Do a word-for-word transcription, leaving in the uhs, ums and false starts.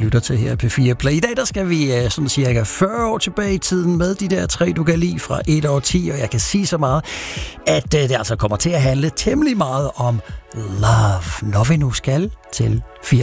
lytter til her på P fire Play. I dag der skal vi sådan cirka fyrre år tilbage i tiden med de der tre, du kan lide fra et år ti, og jeg kan sige så meget, at det altså kommer til at handle temmelig meget om love, når vi nu skal til